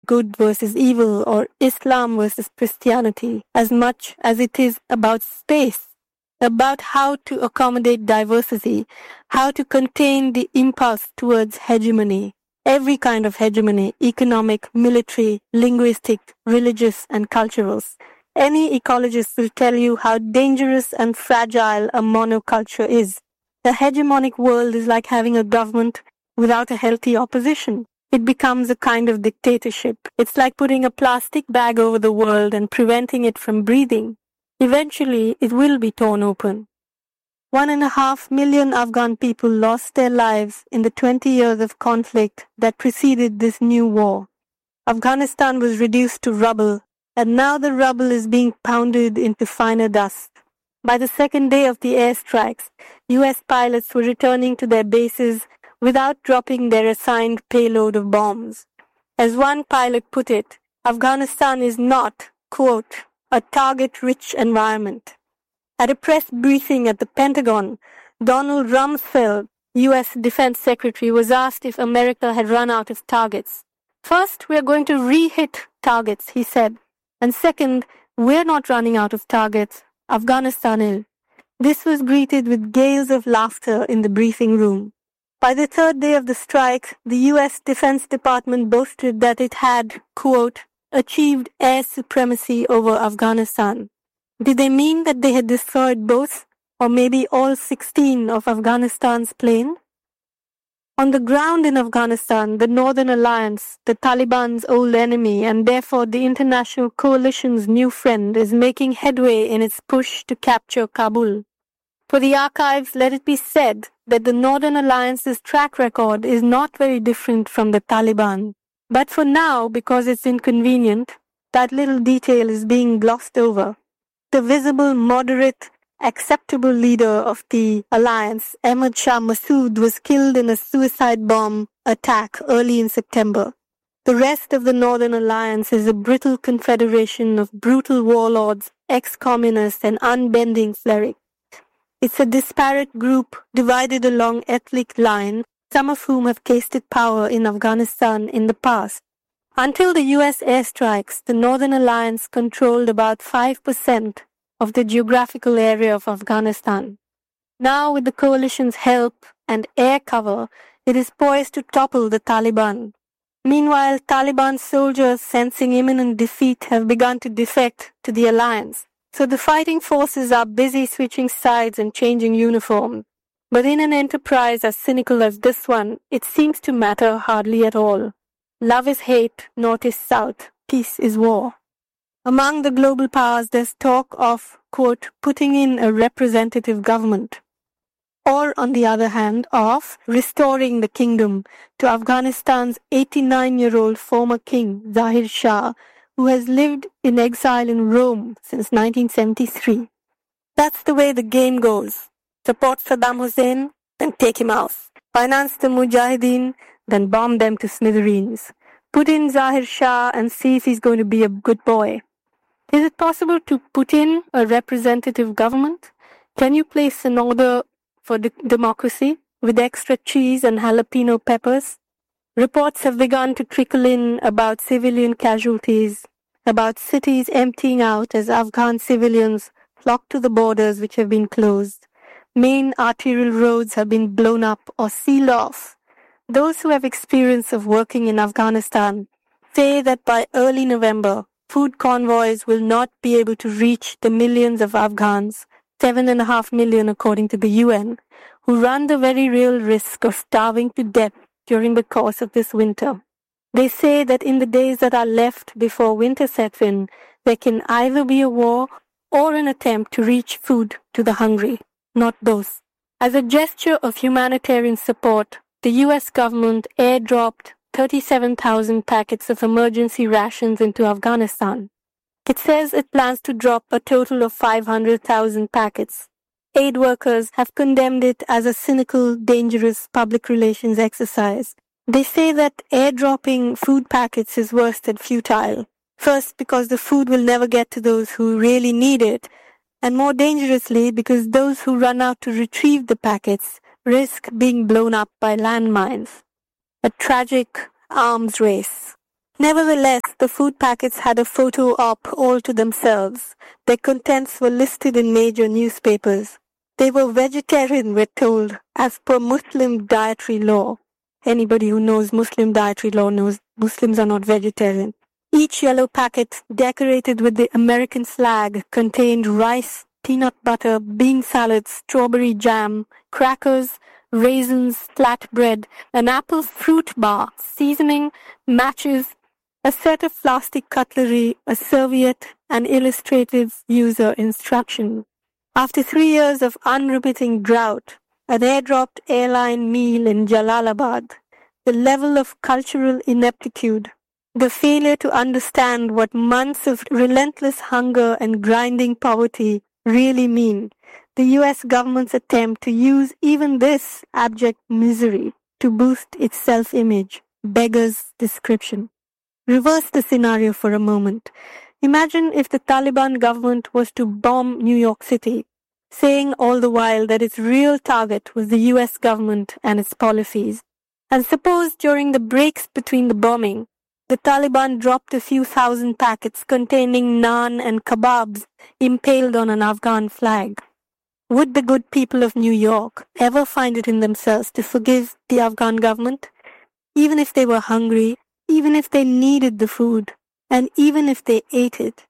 good versus evil or Islam versus Christianity as much as it is about space, about how to accommodate diversity, how to contain the impulse towards hegemony, every kind of hegemony, economic, military, linguistic, religious, and cultural. Any ecologist will tell you how dangerous and fragile a monoculture is. The hegemonic world is like having a government without a healthy opposition. It becomes a kind of dictatorship. It's like putting a plastic bag over the world and preventing it from breathing. Eventually, it will be torn open. 1.5 million Afghan people lost their lives in the 20 years of conflict that preceded this new war. Afghanistan was reduced to rubble, and now the rubble is being pounded into finer dust. By the second day of the airstrikes, US pilots were returning to their bases without dropping their assigned payload of bombs. As one pilot put it, Afghanistan is not, quote, a target-rich environment. At a press briefing at the Pentagon, Donald Rumsfeld, US Defense Secretary, was asked if America had run out of targets. First, we're going to re-hit targets, he said. And second, we're not running out of targets. Afghanistan is. This was greeted with gales of laughter in the briefing room. By the third day of the strike, the US Defense Department boasted that it had, quote, achieved air supremacy over Afghanistan. Did they mean that they had destroyed both, or maybe all 16 of Afghanistan's planes? On the ground in Afghanistan, the Northern Alliance, the Taliban's old enemy and therefore the international coalition's new friend, is making headway in its push to capture Kabul. For the archives, let it be said that the Northern Alliance's track record is not very different from the Taliban. But for now, because it's inconvenient, that little detail is being glossed over. The visible, moderate, acceptable leader of the alliance, Ahmad Shah Massoud, was killed in a suicide bomb attack early in September. The rest of the Northern Alliance is a brittle confederation of brutal warlords, ex-communists, and unbending clerics. It's a disparate group divided along ethnic lines, some of whom have tasted power in Afghanistan in the past. Until the US airstrikes, the Northern Alliance controlled about 5% of the geographical area of Afghanistan. Now, with the coalition's help and air cover, it is poised to topple the Taliban. Meanwhile, Taliban soldiers, sensing imminent defeat, have begun to defect to the alliance. So the fighting forces are busy switching sides and changing uniforms. But in an enterprise as cynical as this one, it seems to matter hardly at all. Love is hate, north is south, peace is war. Among the global powers, there's talk of, quote, putting in a representative government. Or, on the other hand, of restoring the kingdom to Afghanistan's 89-year-old former king, Zahir Shah, who has lived in exile in Rome since 1973. That's the way the game goes. Support Saddam Hussein, then take him out. Finance the Mujahideen, then bomb them to smithereens. Put in Zahir Shah and see if he's going to be a good boy. Is it possible to put in a representative government? Can you place an order for democracy with extra cheese and jalapeno peppers? Reports have begun to trickle in about civilian casualties, about cities emptying out as Afghan civilians flock to the borders which have been closed. Main arterial roads have been blown up or sealed off. Those who have experience of working in Afghanistan say that by early November, food convoys will not be able to reach the millions of Afghans, 7.5 million according to the UN, who run the very real risk of starving to death during the course of this winter. They say that in the days that are left before winter sets in, there can either be a war or an attempt to reach food to the hungry, not both. As a gesture of humanitarian support, the US government airdropped 37,000 packets of emergency rations into Afghanistan. It says it plans to drop a total of 500,000 packets. Aid workers have condemned it as a cynical, dangerous public relations exercise. They say that airdropping food packets is worse than futile. First, because the food will never get to those who really need it, and more dangerously, because those who run out to retrieve the packets risk being blown up by landmines. A tragic arms race. Nevertheless, the food packets had a photo op all to themselves. Their contents were listed in major newspapers. They were vegetarian, we're told, as per Muslim dietary law. Anybody who knows Muslim dietary law knows Muslims are not vegetarian. Each yellow packet, decorated with the American flag, contained rice, peanut butter, bean salad, strawberry jam, crackers, raisins, flatbread, an apple fruit bar, seasoning, matches, a set of plastic cutlery, a serviette, and illustrated user instruction. After 3 years of unremitting drought, an airdropped airline meal in Jalalabad, the level of cultural ineptitude, the failure to understand what months of relentless hunger and grinding poverty really mean, the US government's attempt to use even this abject misery to boost its self-image beggars description. Reverse the scenario for a moment. Imagine if the Taliban government was to bomb New York City, saying all the while that its real target was the US government and its policies. And suppose during the breaks between the bombing, the Taliban dropped a few thousand packets containing naan and kebabs impaled on an Afghan flag. Would the good people of New York ever find it in themselves to forgive the Afghan government? Even if they were hungry, even if they needed the food, and even if they ate it,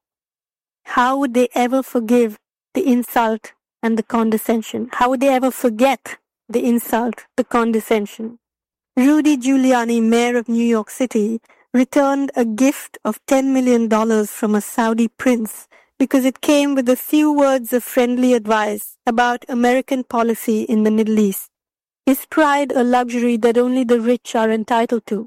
how would they ever forgive the insult and the condescension? How would they ever forget the insult, the condescension? Rudy Giuliani, mayor of New York City, returned a gift of $10 million from a Saudi prince because it came with a few words of friendly advice about American policy in the Middle East. Is pride a luxury that only the rich are entitled to?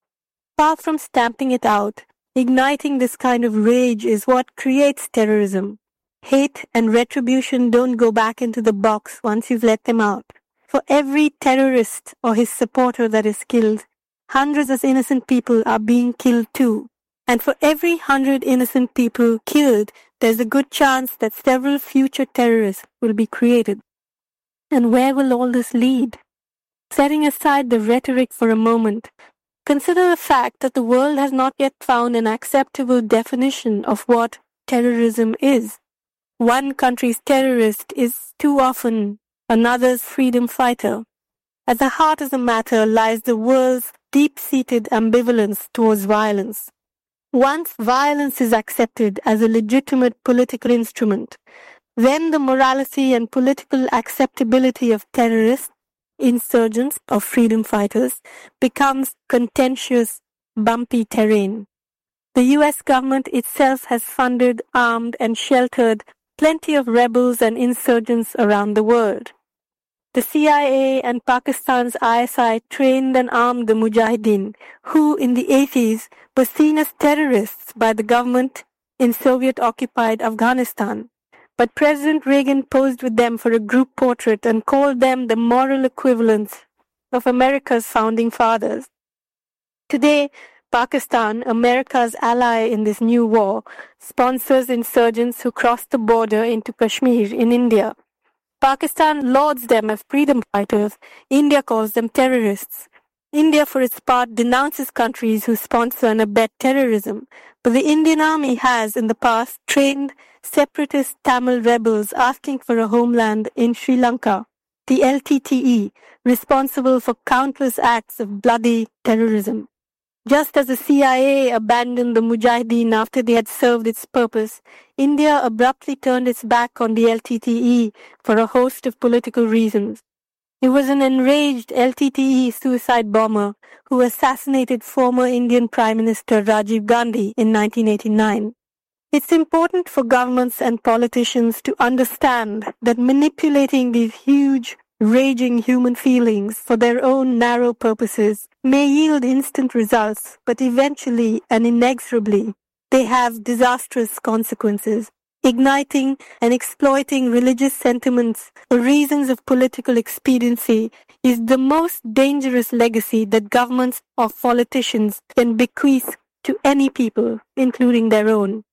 Far from stamping it out, igniting this kind of rage is what creates terrorism. Hate and retribution don't go back into the box once you've let them out. For every terrorist or his supporter that is killed, hundreds of innocent people are being killed too. And for every 100 innocent people killed, there's a good chance that several future terrorists will be created. And where will all this lead? Setting aside the rhetoric for a moment, consider the fact that the world has not yet found an acceptable definition of what terrorism is. One country's terrorist is too often another's freedom fighter. At the heart of the matter lies the world's deep-seated ambivalence towards violence. Once violence is accepted as a legitimate political instrument, then the morality and political acceptability of terrorists, insurgents, or freedom fighters becomes contentious, bumpy terrain. The US government itself has funded, armed, and sheltered plenty of rebels and insurgents around the world. The CIA and Pakistan's ISI trained and armed the Mujahideen, who in the 80s were seen as terrorists by the government in Soviet-occupied Afghanistan. But President Reagan posed with them for a group portrait and called them the moral equivalents of America's founding fathers. Today, Pakistan, America's ally in this new war, sponsors insurgents who cross the border into Kashmir in India. Pakistan lauds them as freedom fighters. India calls them terrorists. India, for its part, denounces countries who sponsor and abet terrorism. But the Indian Army has, in the past, trained separatist Tamil rebels asking for a homeland in Sri Lanka, the LTTE, responsible for countless acts of bloody terrorism. Just as the CIA abandoned the Mujahideen after they had served its purpose, India abruptly turned its back on the LTTE for a host of political reasons. It was an enraged LTTE suicide bomber who assassinated former Indian Prime Minister Rajiv Gandhi in 1989. It's important for governments and politicians to understand that manipulating these huge, raging human feelings for their own narrow purposes may yield instant results, but eventually and inexorably they have disastrous consequences. Igniting and exploiting religious sentiments for reasons of political expediency is the most dangerous legacy that governments or politicians can bequeath to any people, including their own.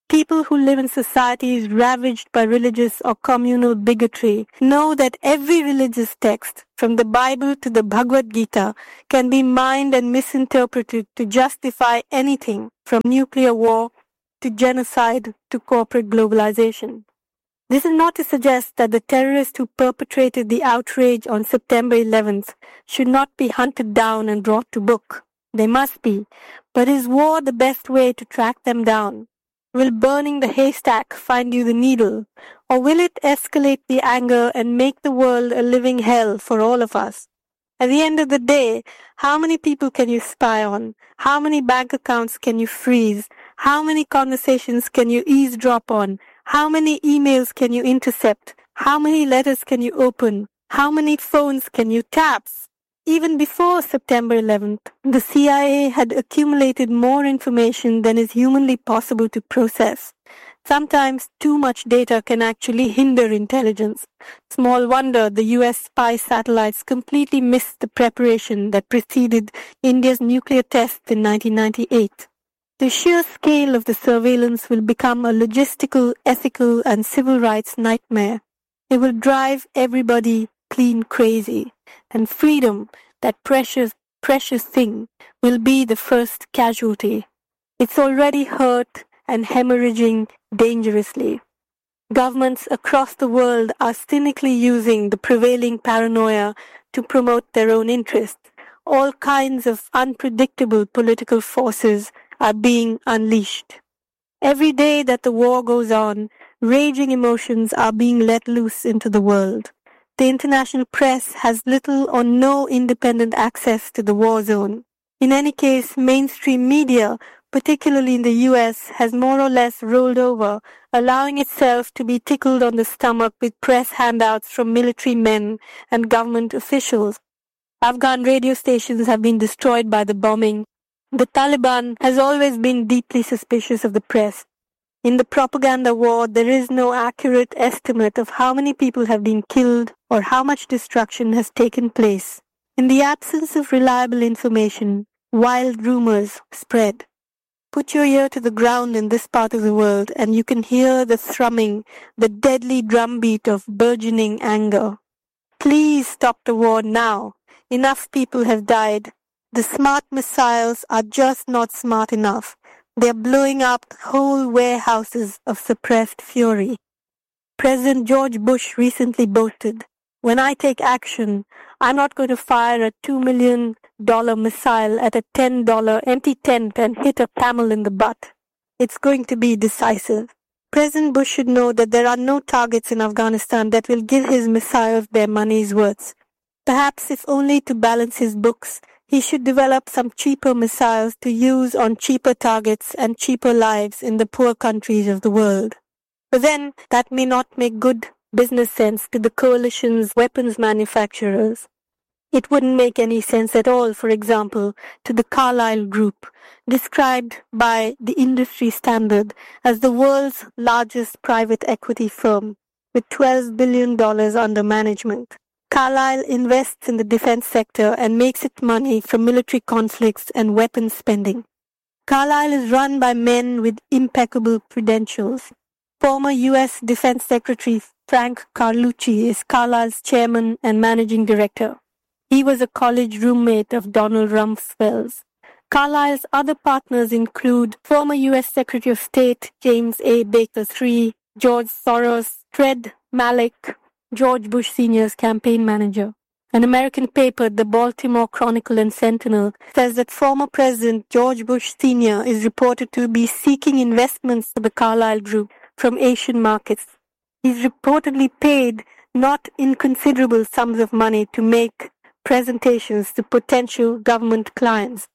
People who live in societies ravaged by religious or communal bigotry know that every religious text, from the Bible to the Bhagavad Gita, can be mined and misinterpreted to justify anything from nuclear war to genocide to corporate globalization. This is not to suggest that the terrorists who perpetrated the outrage on September 11th should not be hunted down and brought to book. They must be. But is war the best way to track them down? Will burning the haystack find you the needle? Or will it escalate the anger and make the world a living hell for all of us? At the end of the day, how many people can you spy on? How many bank accounts can you freeze? How many conversations can you eavesdrop on? How many emails can you intercept? How many letters can you open? How many phones can you tap? Even before September 11th, the CIA had accumulated more information than is humanly possible to process. Sometimes too much data can actually hinder intelligence. Small wonder the US spy satellites completely missed the preparation that preceded India's nuclear tests in 1998. The sheer scale of the surveillance will become a logistical, ethical, and civil rights nightmare. It will drive everybody clean crazy. And freedom, that precious thing, will be the first casualty. It's already hurt and hemorrhaging dangerously. Governments across the world are cynically using the prevailing paranoia to promote their own interests. All kinds of unpredictable political forces are being unleashed. Every day that the war goes on, raging emotions are being let loose into the world. The international press has little or no independent access to the war zone. In any case, mainstream media, particularly in the US, has more or less rolled over, allowing itself to be tickled on the stomach with press handouts from military men and government officials. Afghan radio stations have been destroyed by the bombing. The Taliban has always been deeply suspicious of the press. In the propaganda war, there is no accurate estimate of how many people have been killed or how much destruction has taken place. In the absence of reliable information, wild rumors spread. Put your ear to the ground in this part of the world and you can hear the thrumming, the deadly drumbeat of burgeoning anger. Please stop the war now. Enough people have died. The smart missiles are just not smart enough. They're blowing up whole warehouses of suppressed fury. President George Bush recently boasted, "When I take action, I'm not going to fire a $2 million missile at a $10 empty tent and hit a camel in the butt. It's going to be decisive." President Bush should know that there are no targets in Afghanistan that will give his missiles their money's worth. Perhaps if only to balance his books, he should develop some cheaper missiles to use on cheaper targets and cheaper lives in the poor countries of the world. But then, that may not make good business sense to the coalition's weapons manufacturers. It wouldn't make any sense at all, for example, to the Carlyle Group, described by the industry standard as the world's largest private equity firm, with $12 billion under management. Carlyle invests in the defense sector and makes its money from military conflicts and weapons spending. Carlyle is run by men with impeccable credentials. Former U.S. Defense Secretary Frank Carlucci is Carlyle's chairman and managing director. He was a college roommate of Donald Rumsfeld's. Carlyle's other partners include former U.S. Secretary of State James A. Baker III, George Soros, Fred Malek, George Bush Sr.'s campaign manager. An American paper, the Baltimore Chronicle and Sentinel, says that former President George Bush Sr. is reported to be seeking investments for the Carlyle Group from Asian markets. He's reportedly paid not inconsiderable sums of money to make presentations to potential government clients.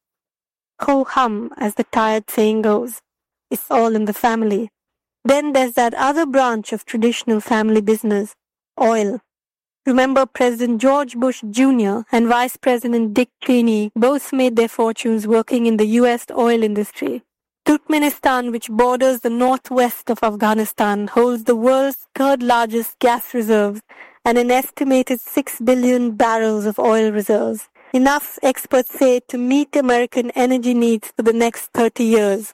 Ho-hum, as the tired saying goes. It's all in the family. Then there's that other branch of traditional family business, oil. Remember, President George Bush Jr. and Vice President Dick Cheney both made their fortunes working in the U.S. oil industry. Turkmenistan, which borders the northwest of Afghanistan, holds the world's third largest gas reserves and an estimated 6 billion barrels of oil reserves. Enough, experts say, to meet American energy needs for the next 30 years.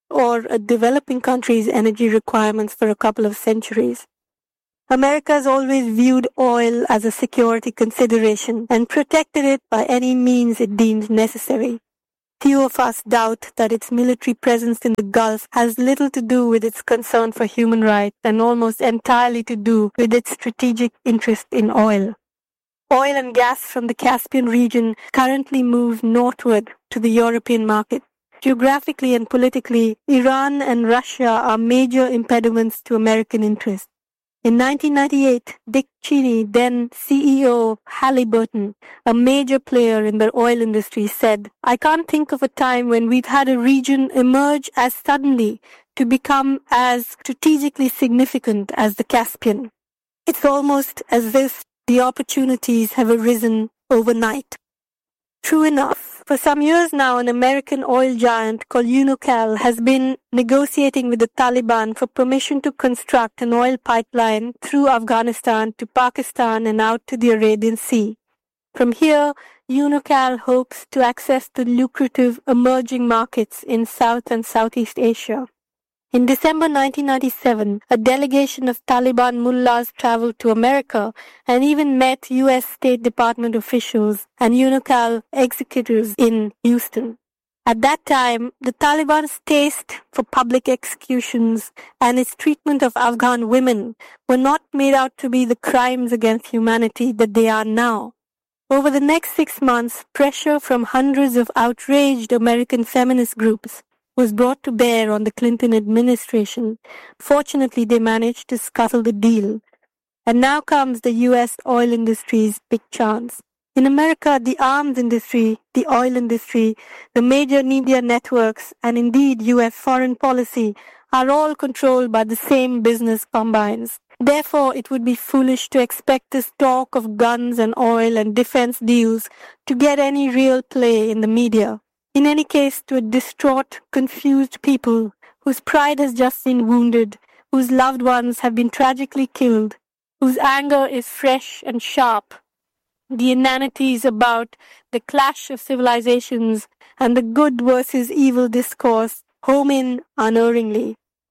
or a developing country's energy requirements for a couple of centuries. America has always viewed oil as a security consideration and protected it by any means it deemed necessary. Few of us doubt that its military presence in the Gulf has little to do with its concern for human rights and almost entirely to do with its strategic interest in oil. Oil and gas from the Caspian region currently move northward to the European market. Geographically and politically, Iran and Russia are major impediments to American interests. In 1998, Dick Cheney, then CEO of Halliburton, a major player in the oil industry, said, "I can't think of a time when we've had a region emerge as suddenly to become as strategically significant as the Caspian. It's almost as if the opportunities have arisen overnight." True enough, for some years now, an American oil giant called Unocal has been negotiating with the Taliban for permission to construct an oil pipeline through Afghanistan to Pakistan and out to the Arabian Sea. From here, Unocal hopes to access the lucrative emerging markets in South and Southeast Asia. In December 1997, a delegation of Taliban mullahs traveled to America and even met U.S. State Department officials and Unocal executives in Houston. At that time, the Taliban's taste for public executions and its treatment of Afghan women were not made out to be the crimes against humanity that they are now. Over the next 6 months, pressure from hundreds of outraged American feminist groups was brought to bear on the Clinton administration. Fortunately, they managed to scuttle the deal. And now comes the U.S. oil industry's big chance. In America, the arms industry, the oil industry, the major media networks, and indeed U.S. foreign policy are all controlled by the same business combines. Therefore, it would be foolish to expect this talk of guns and oil and defense deals to get any real play in the media. In any case, to a distraught, confused people whose pride has just been wounded, whose loved ones have been tragically killed, whose anger is fresh and sharp, the inanities about the clash of civilizations and the good versus evil discourse home in unerringly.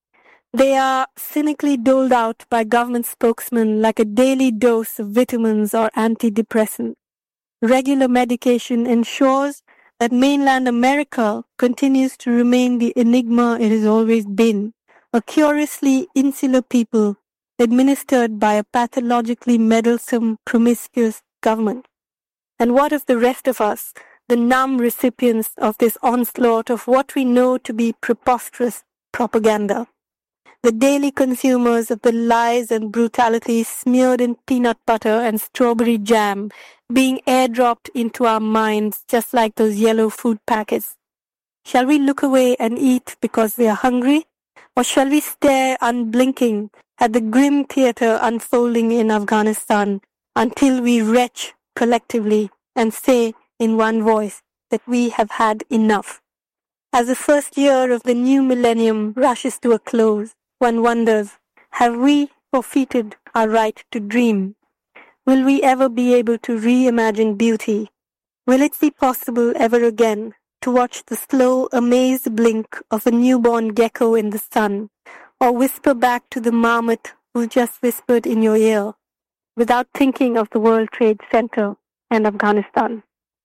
They are cynically doled out by government spokesmen like a daily dose of vitamins or antidepressants. Regular medication ensures that mainland America continues to remain the enigma it has always been, a curiously insular people administered by a pathologically meddlesome, promiscuous government. And what of the rest of us, the numb recipients of this onslaught of what we know to be preposterous propaganda? The daily consumers of the lies and brutality smeared in peanut butter and strawberry jam being airdropped into our minds just like those yellow food packets. Shall we look away and eat because we are hungry? Or shall we stare unblinking at the grim theater unfolding in Afghanistan until we retch collectively and say in one voice that we have had enough? As the first year of the new millennium rushes to a close, one wonders, have we forfeited our right to dream? Will we ever be able to reimagine beauty? Will it be possible ever again to watch the slow, amazed blink of a newborn gecko in the sun, or whisper back to the marmot who just whispered in your ear, without thinking of the World Trade Center and Afghanistan?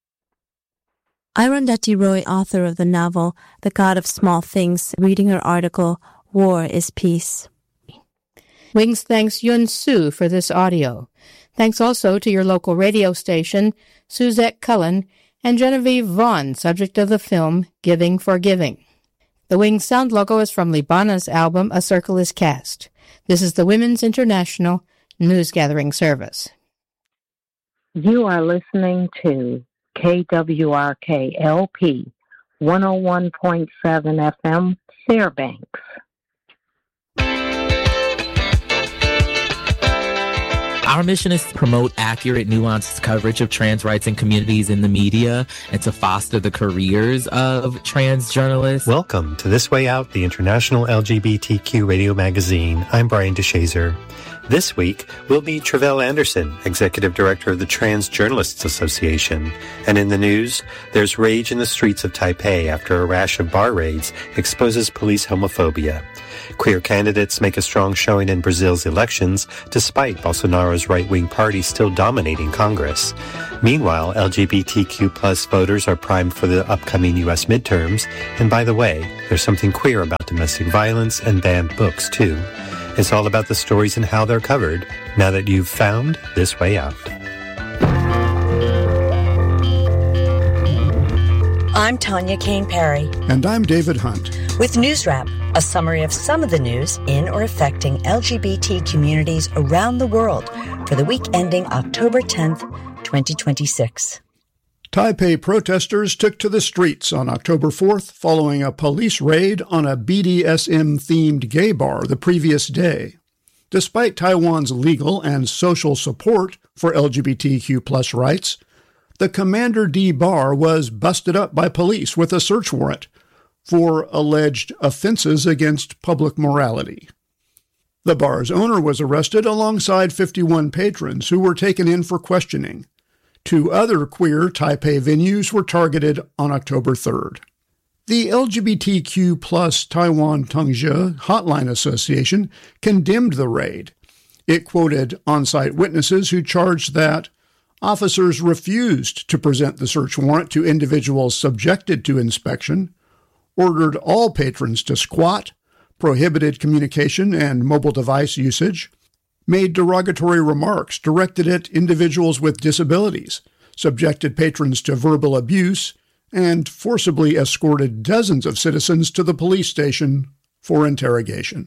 Arundhati Roy, author of the novel The God of Small Things, reading her article, War is Peace. Wings thanks Yun Su for this audio. Thanks also to your local radio station, Suzette Cullen, and Genevieve Vaughn, subject of the film Giving for Giving. The Wings sound logo is from Libana's album A Circle is Cast. This is the Women's International News Gathering Service. You are listening to KWRK-LP 101.7 FM, Fairbanks. Our mission is to promote accurate, nuanced coverage of trans rights and communities in the media and to foster the careers of trans journalists. Welcome to This Way Out, the international LGBTQ radio magazine. I'm Brian DeShazer. This week, we'll meet Travell Anderson, Executive Director of the Trans Journalists Association. And in the news, there's rage in the streets of Taipei after a rash of bar raids exposes police homophobia. Queer candidates make a strong showing in Brazil's elections, despite Bolsonaro's right-wing party still dominating Congress. Meanwhile, LGBTQ plus voters are primed for the upcoming U.S. midterms. And by the way, there's something queer about domestic violence and banned books, too. It's all about the stories and how they're covered, now that you've found This Way Out. I'm Tanya Kane Perry. And I'm David Hunt. With News Wrap, a summary of some of the news in or affecting LGBT communities around the world for the week ending October 10th, 2026. Taipei protesters took to the streets on October 4th following a police raid on a BDSM-themed gay bar the previous day. Despite Taiwan's legal and social support for LGBTQ+ rights, the Commander D bar was busted up by police with a search warrant for alleged offenses against public morality. The bar's owner was arrested alongside 51 patrons who were taken in for questioning. 2 other queer Taipei venues were targeted on October 3rd. The LGBTQ+ Taiwan Tongzhi Hotline Association condemned the raid. It quoted on-site witnesses who charged that officers refused to present the search warrant to individuals subjected to inspection, ordered all patrons to squat, prohibited communication and mobile device usage, made derogatory remarks directed at individuals with disabilities, subjected patrons to verbal abuse, and forcibly escorted dozens of citizens to the police station for interrogation.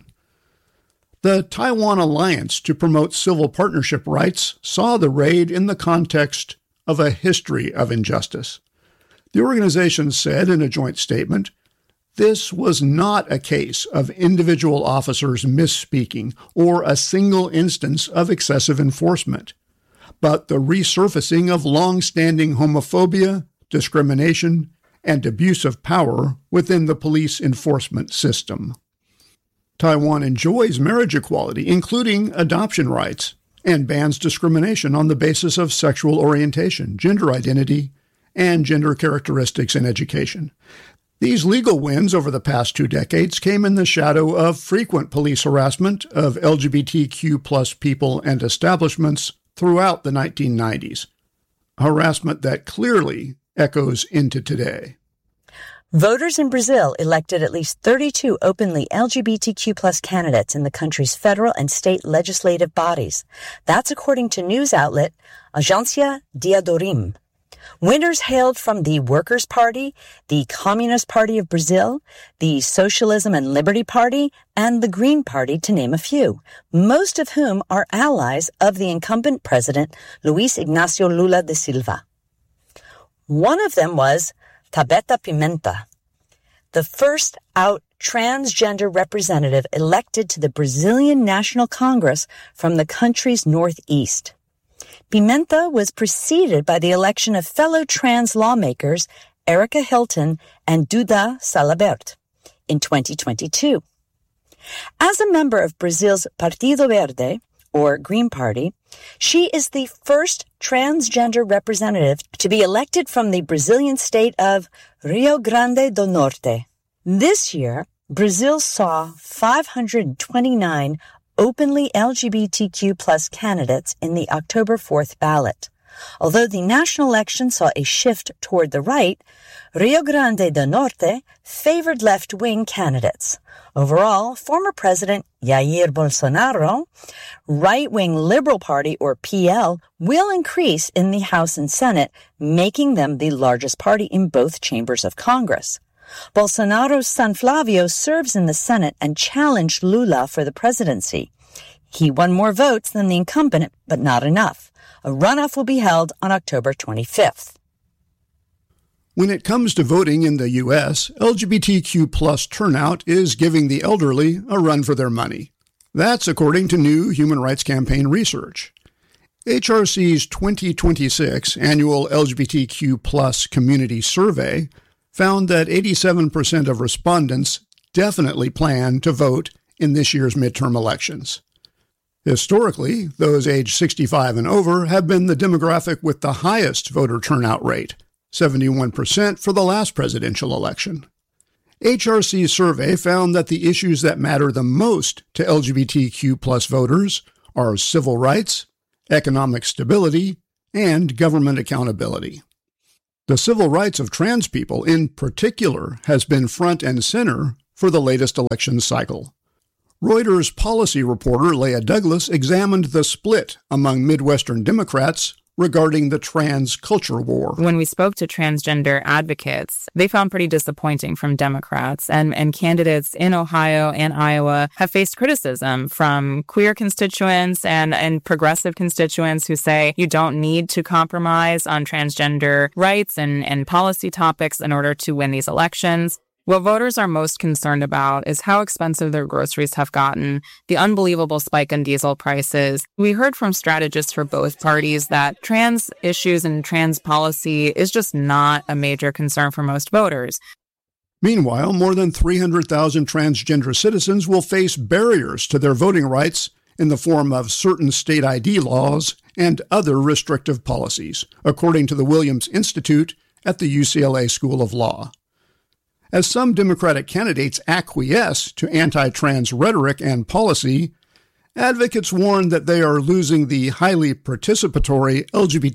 The Taiwan Alliance to Promote Civil Partnership Rights saw the raid in the context of a history of injustice. The organization said in a joint statement, "This was not a case of individual officers misspeaking or a single instance of excessive enforcement, but the resurfacing of long-standing homophobia, discrimination, and abuse of power within the police enforcement system." Taiwan enjoys marriage equality, including adoption rights, and bans discrimination on the basis of sexual orientation, gender identity, and gender characteristics in education. These legal wins over the past 2 decades came in the shadow of frequent police harassment of LGBTQ+ people and establishments throughout the 1990s, harassment that clearly echoes into today. Voters in Brazil elected at least 32 openly LGBTQ+ candidates in the country's federal and state legislative bodies. That's according to news outlet Agência Diadorim. Winners hailed from the Workers' Party, the Communist Party of Brazil, the Socialism and Liberty Party, and the Green Party, to name a few, most of whom are allies of the incumbent president, Luiz Inácio Lula da Silva. One of them was Tabeta Pimenta, the first out transgender representative elected to the Brazilian National Congress from the country's northeast. Pimenta was preceded by the election of fellow trans lawmakers Erica Hilton and Duda Salabert in 2022. As a member of Brazil's Partido Verde, or Green Party, she is the first transgender representative to be elected from the Brazilian state of Rio Grande do Norte. This year, Brazil saw 529 openly LGBTQ+ candidates in the October 4th ballot. Although the national election saw a shift toward the right, Rio Grande do Norte favored left-wing candidates. Overall, former President Jair Bolsonaro, right-wing Liberal Party, or PL, will increase in the House and Senate, making them the largest party in both chambers of Congress. Bolsonaro's son Flavio serves in the Senate and challenged Lula for the presidency. He won more votes than the incumbent, but not enough. A runoff will be held on October 25th. When it comes to voting in the U.S., LGBTQ+ turnout is giving the elderly a run for their money. That's according to new Human Rights Campaign research. HRC's 2026 annual LGBTQ+ community survey found that 87% of respondents definitely plan to vote in this year's midterm elections. Historically, those aged 65 and over have been the demographic with the highest voter turnout rate, 71% for the last presidential election. HRC's survey found that the issues that matter the most to LGBTQ+ voters are civil rights, economic stability, and government accountability. The civil rights of trans people in particular has been front and center for the latest election cycle. Reuters policy reporter Leah Douglas examined the split among Midwestern Democrats regarding the trans culture war. When we spoke to transgender advocates, they found pretty disappointing from Democrats, and candidates in Ohio and Iowa have faced criticism from queer constituents and progressive constituents who say you don't need to compromise on transgender rights and policy topics in order to win these elections. What voters are most concerned about is how expensive their groceries have gotten, the unbelievable spike in diesel prices. We heard from strategists for both parties that trans issues and trans policy is just not a major concern for most voters. Meanwhile, more than 300,000 transgender citizens will face barriers to their voting rights in the form of certain state ID laws and other restrictive policies, according to the Williams Institute at the UCLA School of Law. As some Democratic candidates acquiesce to anti-trans rhetoric and policy, advocates warn that they are losing the highly participatory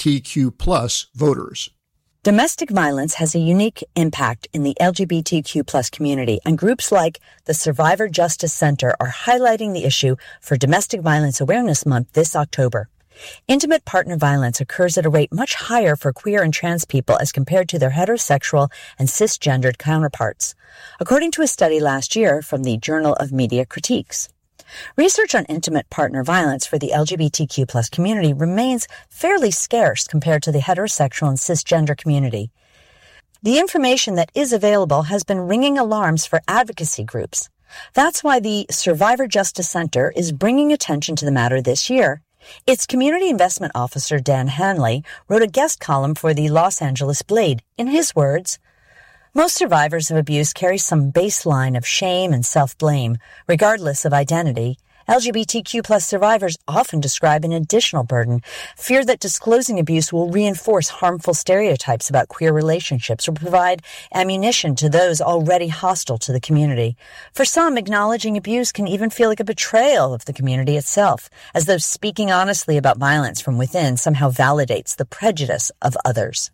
LGBTQ+ voters. Domestic violence has a unique impact in the LGBTQ+ community, and groups like the Survivor Justice Center are highlighting the issue for Domestic Violence Awareness Month this October. Intimate partner violence occurs at a rate much higher for queer and trans people as compared to their heterosexual and cisgendered counterparts, according to a study last year from the Journal of Media Critiques. Research on intimate partner violence for the LGBTQ+ community remains fairly scarce compared to the heterosexual and cisgender community. The information that is available has been ringing alarms for advocacy groups. That's why the Survivor Justice Center is bringing attention to the matter this year. Its community investment officer, Dan Hanley, wrote a guest column for the Los Angeles Blade. In his words, most survivors of abuse carry some baseline of shame and self-blame, regardless of identity. LGBTQ+ survivors often describe an additional burden, fear that disclosing abuse will reinforce harmful stereotypes about queer relationships or provide ammunition to those already hostile to the community. For some, acknowledging abuse can even feel like a betrayal of the community itself, as though speaking honestly about violence from within somehow validates the prejudice of others.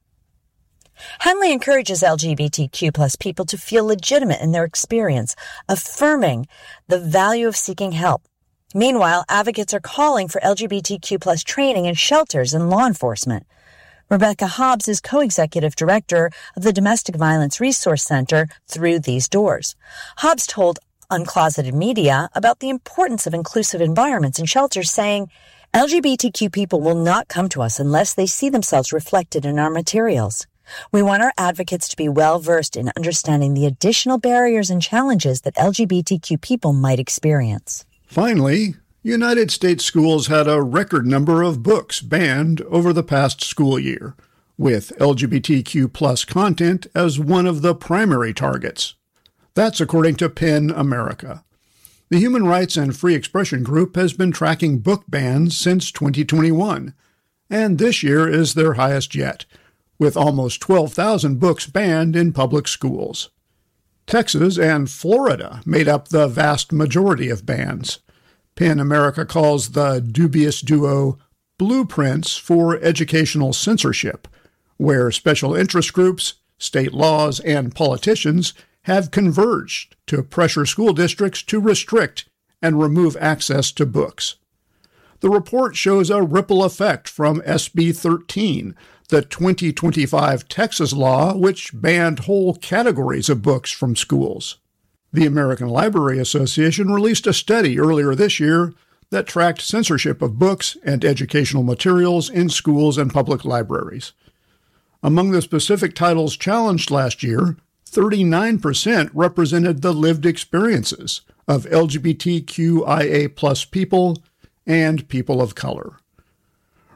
Hanley encourages LGBTQ+ people to feel legitimate in their experience, affirming the value of seeking help. Meanwhile, advocates are calling for LGBTQ+ training in shelters and law enforcement. Rebecca Hobbs is co-executive director of the Domestic Violence Resource Center Through These Doors. Hobbs told Uncloseted Media about the importance of inclusive environments and shelters, saying, LGBTQ people will not come to us unless they see themselves reflected in our materials. We want our advocates to be well-versed in understanding the additional barriers and challenges that LGBTQ people might experience. Finally, United States schools had a record number of books banned over the past school year, with LGBTQ+ content as one of the primary targets. That's according to PEN America. The Human Rights and Free Expression Group has been tracking book bans since 2021, and this year is their highest yet, with almost 12,000 books banned in public schools. Texas and Florida made up the vast majority of bans. PEN America calls the dubious duo blueprints for educational censorship, where special interest groups, state laws, and politicians have converged to pressure school districts to restrict and remove access to books. The report shows a ripple effect from SB 13, the 2025 Texas law, which banned whole categories of books from schools. The American Library Association released a study earlier this year that tracked censorship of books and educational materials in schools and public libraries. Among the specific titles challenged last year, 39% represented the lived experiences of LGBTQIA+ people and people of color.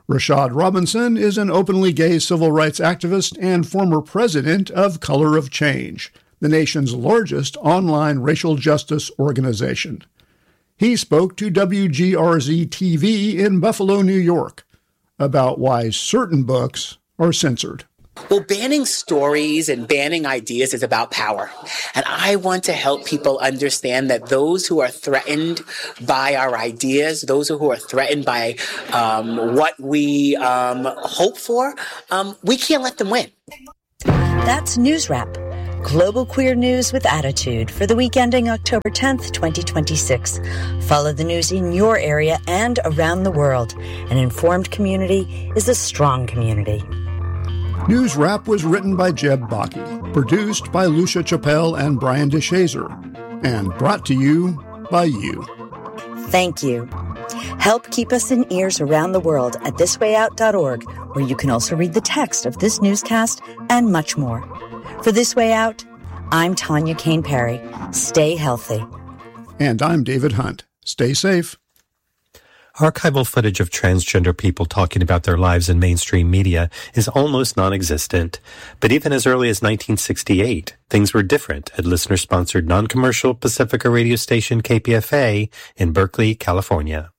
Rashad Robinson is an openly gay civil rights activist and former president of Color of Change, the nation's largest online racial justice organization. He spoke to WGRZ-TV in Buffalo, New York, about why certain books are censored. Well, banning stories and banning ideas is about power. And I want to help people understand that those who are threatened by our ideas, those who are threatened by what we hope for, we can't let them win. That's News Wrap, global queer news with attitude for the week ending October 10th, 2026. Follow the news in your area and around the world. An informed community is a strong community. News Wrap was written by Jeb Bakke, produced by Lucia Chappelle and Brian DeShazer, and brought to you by you. Thank you. Help keep us in ears around the world at thiswayout.org, where you can also read the text of this newscast and much more. For This Way Out, I'm Tanya Kane Perry. Stay healthy. And I'm David Hunt. Stay safe. Archival footage of transgender people talking about their lives in mainstream media is almost non-existent. But even as early as 1968, things were different at listener-sponsored non-commercial Pacifica radio station KPFA in Berkeley, California.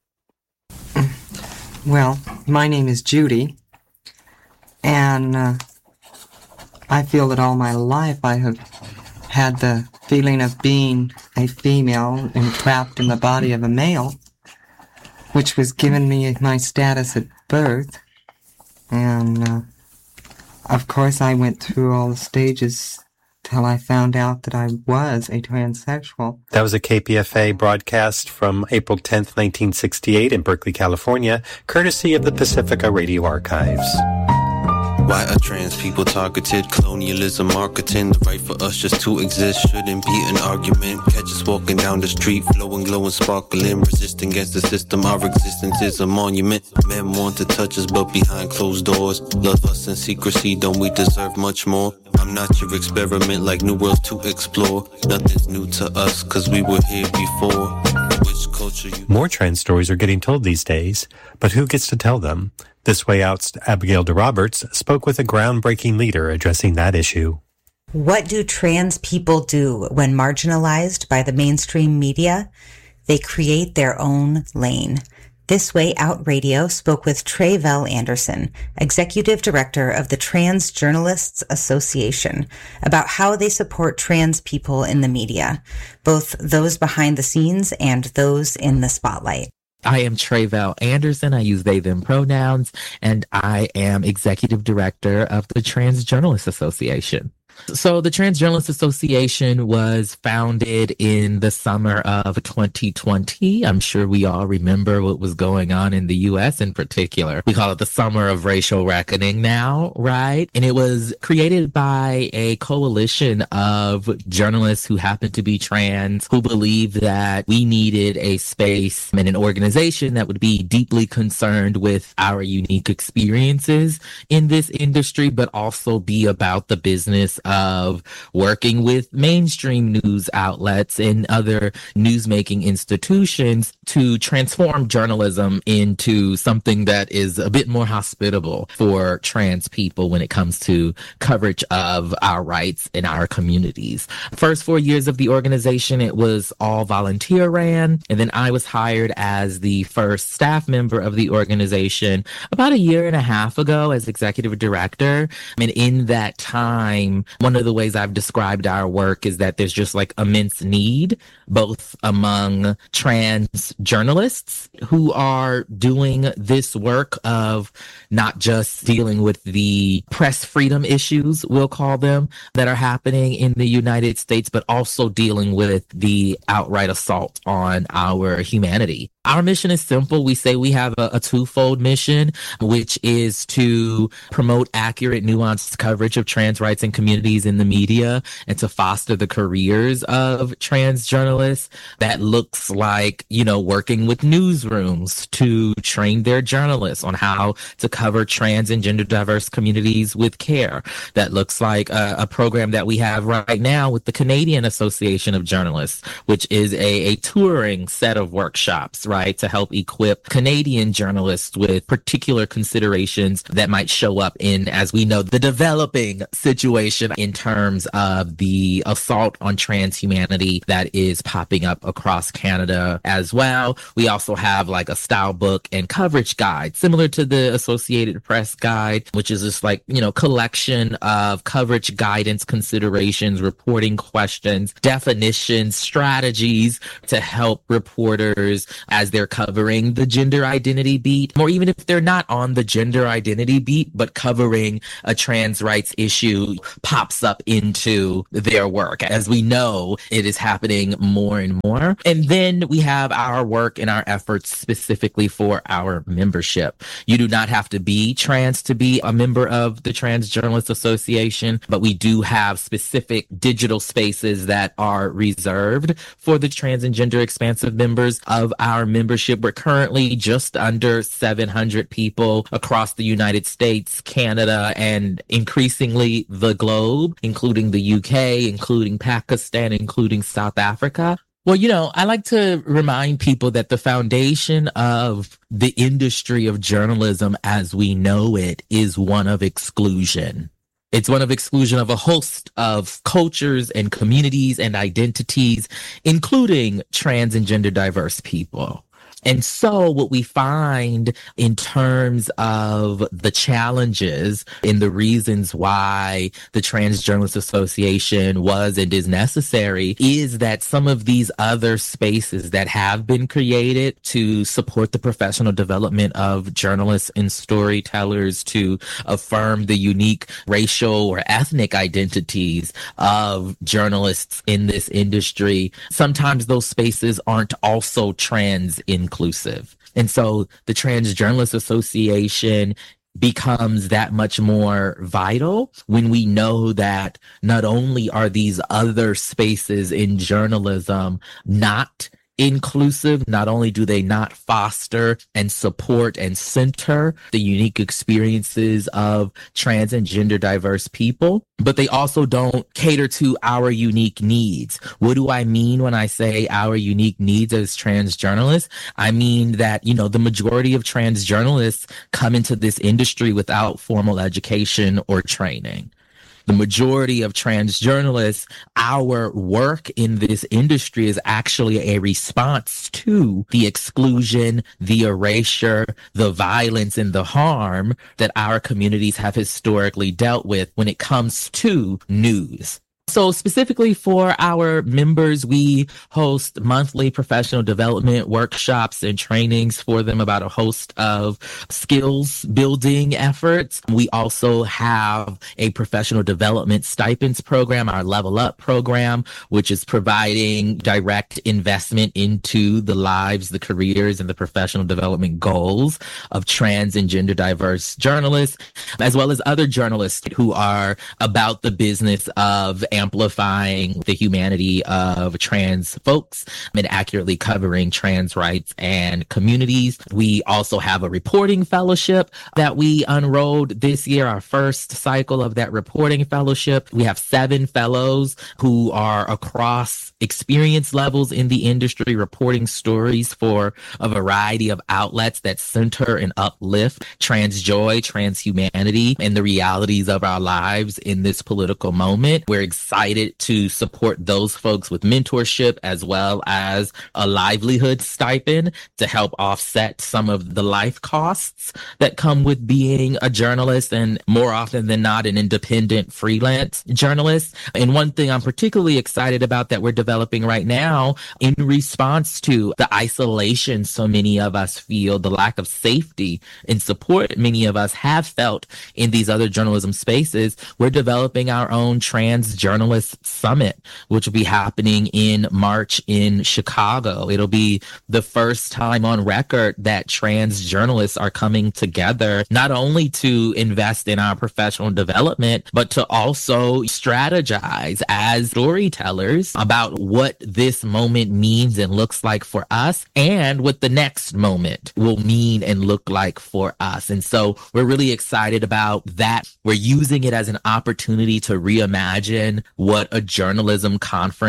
Well, my name is Judy, and I feel that all my life I have had the feeling of being a female and trapped in the body of a male, which was given me my status at birth. And, of course, I went through all the stages till I found out that I was a transsexual. That was a KPFA broadcast from April 10th, 1968 in Berkeley, California, courtesy of the Pacifica Radio Archives. Why are trans people targeted? Colonialism, marketing, the right for us just to exist shouldn't be an argument. Catch us walking down the street, flowing, glowing, sparkling, resisting against the system. Our existence is a monument. Men want to touch us, but behind closed doors. Love us in secrecy, don't we deserve much more? I'm not your experiment, like new worlds to explore. Nothing's new to us, cause we were here before. Which culture you... More trans stories are getting told these days, but who gets to tell them? This Way Out's Abigail DeRoberts spoke with a groundbreaking leader addressing that issue. What do trans people do when marginalized by the mainstream media? They create their own lane. This Way Out Radio spoke with Trayvell Anderson, Executive Director of the Trans Journalists Association, about how they support trans people in the media, both those behind the scenes and those in the spotlight. I am Trayvell Anderson. I use they, them pronouns, and I am Executive Director of the Trans Journalists Association. So the Trans Journalists Association was founded in the summer of 2020. I'm sure we all remember what was going on in the U.S. in particular. We call it the summer of racial reckoning now, right? And it was created by a coalition of journalists who happened to be trans, who believed that we needed a space and an organization that would be deeply concerned with our unique experiences in this industry, but also be about the business of working with mainstream news outlets and other newsmaking institutions to transform journalism into something that is a bit more hospitable for trans people when it comes to coverage of our rights in our communities. First 4 years of the organization, it was all volunteer ran, and then I was hired as the first staff member of the organization about 1.5 years ago as executive director. And in that time, one of the ways I've described our work is that there's just like immense need, both among trans journalists who are doing this work of not just dealing with the press freedom issues, we'll call them, that are happening in the United States, but also dealing with the outright assault on our humanity. Our mission is simple. We say we have a twofold mission, which is to promote accurate, nuanced coverage of trans rights and communities in the media and to foster the careers of trans journalists. That looks like, working with newsrooms to train their journalists on how to cover trans and gender diverse communities with care. That looks like a program that we have right now with the Canadian Association of Journalists, which is a touring set of workshops, right? right, to help equip Canadian journalists with particular considerations that might show up in, as we know, the developing situation in terms of the assault on transhumanity that is popping up across Canada as well. We also have like a style book and coverage guide, similar to the Associated Press guide, which is just like, collection of coverage guidance considerations, reporting questions, definitions, strategies to help reporters as they're covering the gender identity beat, or even if they're not on the gender identity beat, but covering a trans rights issue pops up into their work. As we know, it is happening more and more. And then we have our work and our efforts specifically for our membership. You do not have to be trans to be a member of the Trans Journalists Association, but we do have specific digital spaces that are reserved for the trans and gender expansive members of our membership. We're currently just under 700 people across the United States, Canada, and increasingly the globe, including the UK, including Pakistan, including South Africa. Well, I like to remind people that the foundation of the industry of journalism as we know it is one of exclusion. It's one of exclusion of a host of cultures and communities and identities, including trans and gender diverse people. And so what we find in terms of the challenges and the reasons why the Trans Journalists Association was and is necessary is that some of these other spaces that have been created to support the professional development of journalists and storytellers, to affirm the unique racial or ethnic identities of journalists in this industry, sometimes those spaces aren't also trans inclusive. And so the Trans Journalists Association becomes that much more vital when we know that not only are these other spaces in journalism not inclusive, not only do they not foster and support and center the unique experiences of trans and gender diverse people, but they also don't cater to our unique needs. What do I mean when I say our unique needs as trans journalists? I mean that, the majority of trans journalists come into this industry without formal education or training. The majority of trans journalists, our work in this industry is actually a response to the exclusion, the erasure, the violence, and the harm that our communities have historically dealt with when it comes to news. So specifically for our members, we host monthly professional development workshops and trainings for them about a host of skills building efforts. We also have a professional development stipends program, our Level Up program, which is providing direct investment into the lives, the careers, and the professional development goals of trans and gender diverse journalists, as well as other journalists who are about the business of amplifying the humanity of trans folks and accurately covering trans rights and communities. We also have a reporting fellowship that we unrolled this year, our first cycle of that reporting fellowship. We have 7 fellows who are across experience levels in the industry, reporting stories for a variety of outlets that center and uplift trans joy, trans humanity, and the realities of our lives in this political moment. We're excited to support those folks with mentorship as well as a livelihood stipend to help offset some of the life costs that come with being a journalist, and more often than not, an independent freelance journalist. And one thing I'm particularly excited about that we're developing right now in response to the isolation so many of us feel, the lack of safety and support many of us have felt in these other journalism spaces, we're developing our own Trans Journalist Summit, which will be happening in March in Chicago. It'll be the first time on record that trans journalists are coming together, not only to invest in our professional development, but to also strategize as storytellers about what this moment means and looks like for us, and what the next moment will mean and look like for us. And so we're really excited about that. We're using it as an opportunity to reimagine what a journalism conference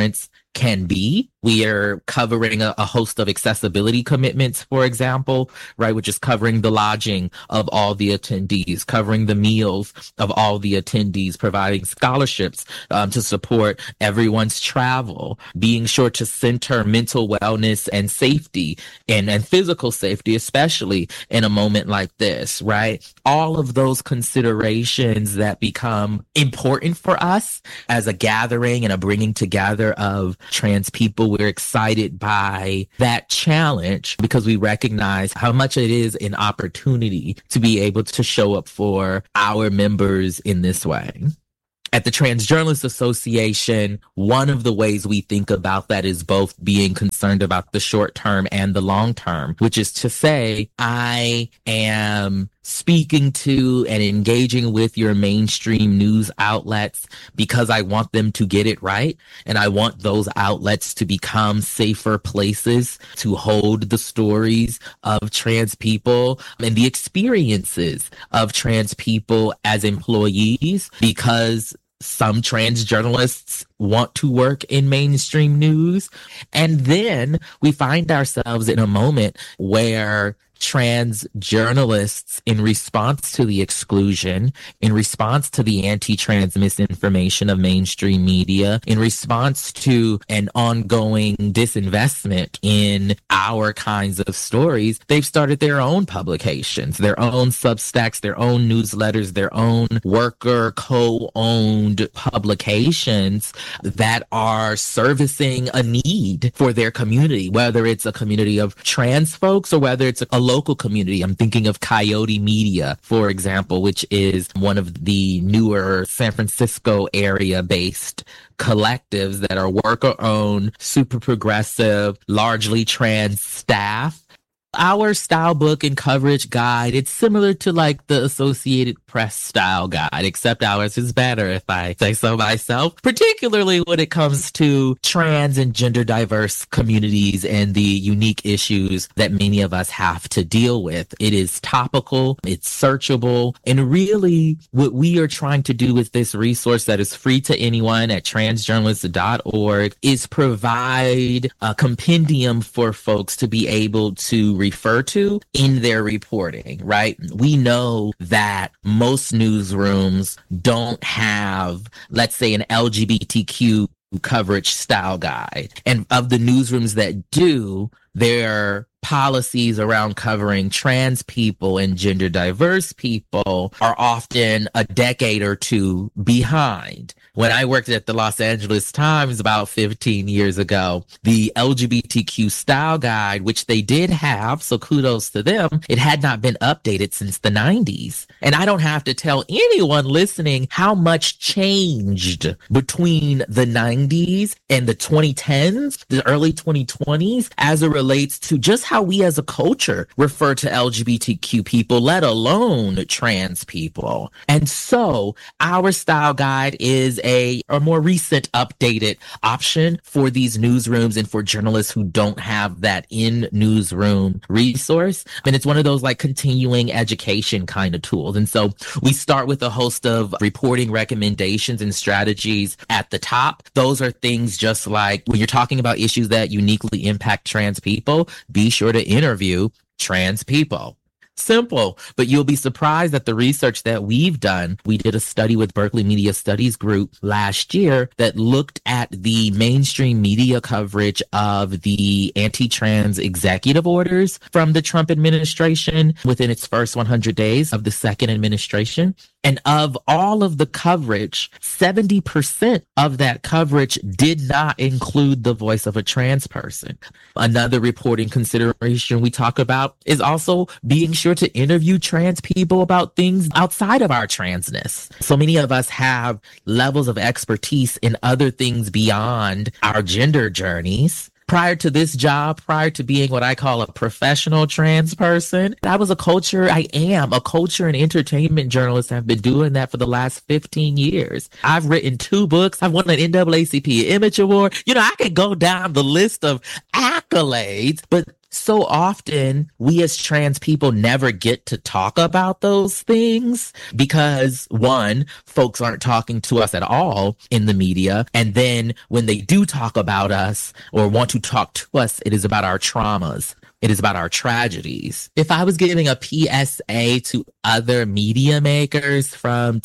can be. We are covering a host of accessibility commitments, for example, right, which is covering the lodging of all the attendees, covering the meals of all the attendees, providing scholarships to support everyone's travel, being sure to center mental wellness and safety and physical safety, especially in a moment like this, right? All of those considerations that become important for us as a gathering and a bringing together of trans people. We're excited by that challenge because we recognize how much it is an opportunity to be able to show up for our members in this way. At the Trans Journalists Association, one of the ways we think about that is both being concerned about the short term and the long term, which is to say, I am speaking to and engaging with your mainstream news outlets because I want them to get it right. And I want those outlets to become safer places to hold the stories of trans people and the experiences of trans people as employees, because some trans journalists want to work in mainstream news. And then we find ourselves in a moment where trans journalists, in response to the exclusion, in response to the anti-trans misinformation of mainstream media, in response to an ongoing disinvestment in our kinds of stories, they've started their own publications, their own Substacks, their own newsletters, their own worker co-owned publications that are servicing a need for their community, whether it's a community of trans folks or whether it's a local community. I'm thinking of Coyote Media, for example, which is one of the newer San Francisco area-based collectives that are worker-owned, super progressive, largely trans staff. Our style book and coverage guide, it's similar to like the Associated Press style guide, except ours is better, if I say so myself, particularly when it comes to trans and gender diverse communities and the unique issues that many of us have to deal with. It is topical, it's searchable, and really what we are trying to do with this resource that is free to anyone at transjournalists.org is provide a compendium for folks to be able to refer to in their reporting, right? We know that most newsrooms don't have, let's say, an LGBTQ coverage style guide. And of the newsrooms that do, their policies around covering trans people and gender diverse people are often a decade or two behind. When I worked at the Los Angeles Times about 15 years ago, the LGBTQ style guide, which they did have, so kudos to them, it had not been updated since the 90s. And I don't have to tell anyone listening how much changed between the 90s and the 2010s, the early 2020s, as it relates to just how we as a culture refer to LGBTQ people, let alone trans people. And so our style guide is a more recent updated option for these newsrooms and for journalists who don't have that in newsroom resource. And it's one of those like continuing education kind of tools. And so we start with a host of reporting recommendations and strategies at the top. Those are things just like when you're talking about issues that uniquely impact trans people, be sure to interview trans people. Simple, but you'll be surprised at the research that we've done. We did a study with Berkeley Media Studies Group last year that looked at the mainstream media coverage of the anti-trans executive orders from the Trump administration within its first 100 days of the second administration. And of all of the coverage, 70% of that coverage did not include the voice of a trans person. Another reporting consideration we talk about is also being sure to interview trans people about things outside of our transness. So many of us have levels of expertise in other things beyond our gender journeys. Prior to this job, prior to being what I call a professional trans person, I am a culture and entertainment journalist. I've been doing that for the last 15 years. I've written 2 books. I've won an NAACP Image Award. I could go down the list of accolades, but so often we as trans people never get to talk about those things because, one, folks aren't talking to us at all in the media. And then when they do talk about us or want to talk to us, it is about our traumas. It is about our tragedies. If I was giving a PSA to other media makers from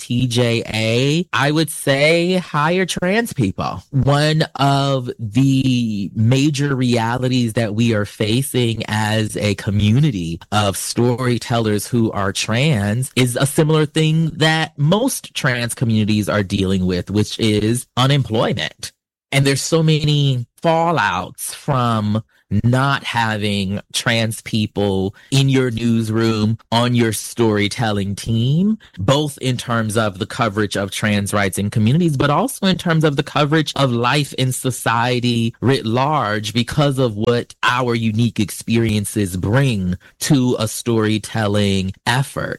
TJA, I would say hire trans people. One of the major realities that we are facing as a community of storytellers who are trans is a similar thing that most trans communities are dealing with, which is unemployment. And there's so many fallouts from not having trans people in your newsroom, on your storytelling team, both in terms of the coverage of trans rights in communities, but also in terms of the coverage of life in society writ large because of what our unique experiences bring to a storytelling effort.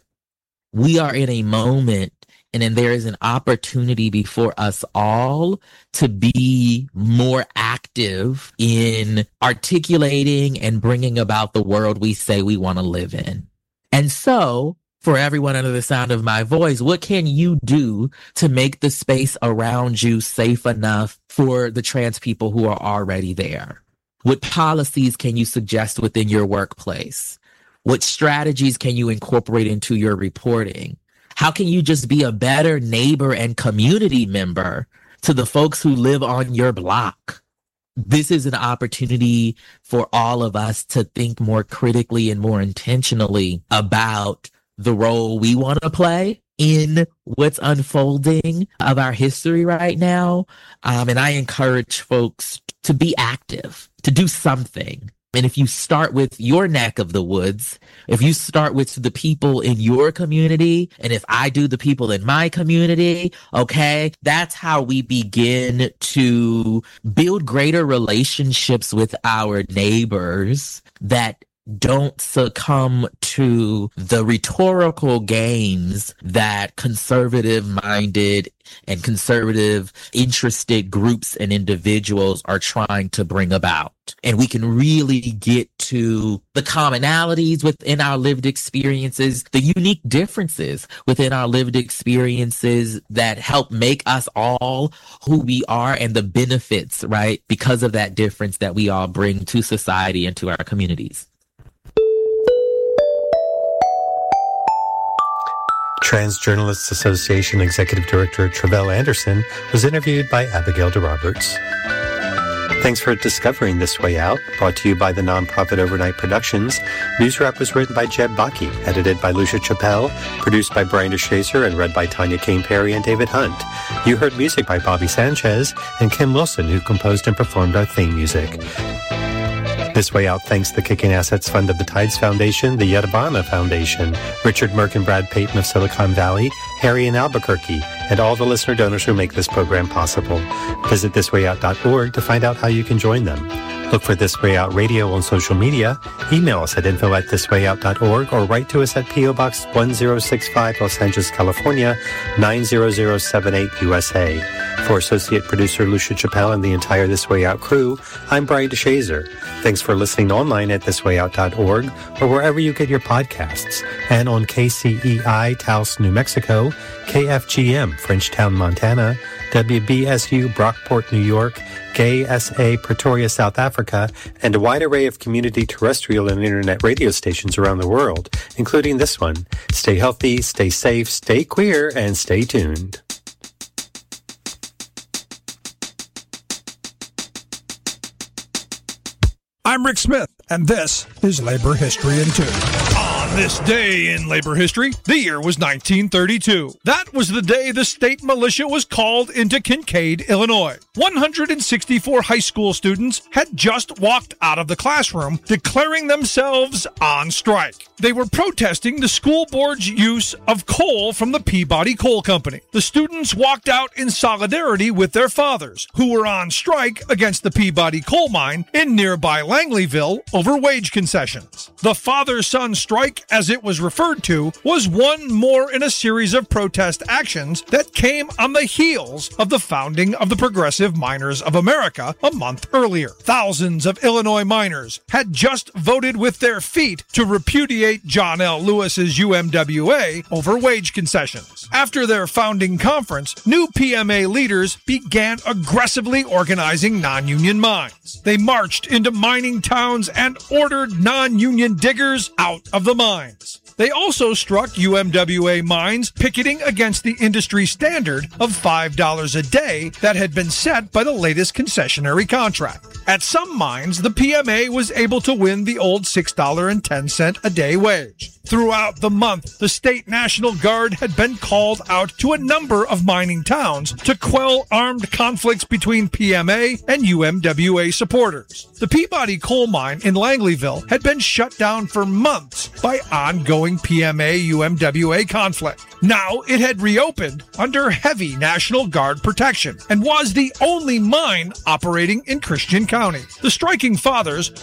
We are in a moment and then there is an opportunity before us all to be more active in articulating and bringing about the world we say we want to live in. And so, for everyone under the sound of my voice, what can you do to make the space around you safe enough for the trans people who are already there? What policies can you suggest within your workplace? What strategies can you incorporate into your reporting? How can you just be a better neighbor and community member to the folks who live on your block? This is an opportunity for all of us to think more critically and more intentionally about the role we want to play in what's unfolding of our history right now. And I encourage folks to be active, to do something. And if you start with your neck of the woods, if you start with the people in your community, and if I do the people in my community, okay, that's how we begin to build greater relationships with our neighbors that don't succumb to the rhetorical games that conservative-minded and conservative-interested groups and individuals are trying to bring about. And we can really get to the commonalities within our lived experiences, the unique differences within our lived experiences that help make us all who we are and the benefits, right, because of that difference that we all bring to society and to our communities. Trans Journalists Association Executive Director Travell Anderson was interviewed by Abigail DeRoberts. Thanks for discovering This Way Out, brought to you by the nonprofit Overnight Productions. News Wrap was written by Jeb Bakke, edited by Lucia Chappelle, produced by Brian DeShazer, and read by Tanya Kane Perry and David Hunt. You heard music by Bobby Sanchez and Kim Wilson, who composed and performed our theme music. This Way Out thanks the Kicking Assets Fund of the Tides Foundation, the Yerba Buena Foundation, Richard Merck and Brad Payton of Silicon Valley, Harry in Albuquerque, and all the listener donors who make this program possible. Visit thiswayout.org to find out how you can join them. Look for This Way Out Radio on social media, email us at info@thiswayout.org, or write to us at P.O. Box 1065, Los Angeles, California, 90078 USA. For associate producer Lucia Chappelle and the entire This Way Out crew, I'm Brian DeShazer. Thanks for listening online at thiswayout.org or wherever you get your podcasts, and on KCEI Taos, New Mexico, KFGM Frenchtown, Montana, WBSU Brockport, New York, KSA Pretoria, South Africa, and a wide array of community terrestrial and internet radio stations around the world, including this one. Stay healthy, stay safe, stay queer, and stay tuned. I'm Rick Smith, and this is Labor History in 2. On this day in labor history, the year was 1932. That was the day the state militia was called into Kincaid, Illinois. 164 high school students had just walked out of the classroom, declaring themselves on strike. They were protesting the school board's use of coal from the Peabody Coal Company. The students walked out in solidarity with their fathers, who were on strike against the Peabody coal mine in nearby Langleyville over wage concessions. The father-son strike as it was referred to, was one more in a series of protest actions that came on the heels of the founding of the Progressive Miners of America a month earlier. Thousands of Illinois miners had just voted with their feet to repudiate John L. Lewis's UMWA over wage concessions. After their founding conference, new PMA leaders began aggressively organizing non-union mines. They marched into mining towns and ordered non-union diggers out of the mines. They also struck UMWA mines picketing against the industry standard of $5 a day that had been set by the latest concessionary contract. At some mines, the PMA was able to win the old $6.10 a day wage. Throughout the month, the State National Guard had been called out to a number of mining towns to quell armed conflicts between PMA and UMWA supporters. The Peabody coal mine in Langleyville had been shut down for months by ongoing PMA-UMWA conflict. Now it had reopened under heavy National Guard protection and was the only mine operating in Christian County. The Striking Fathers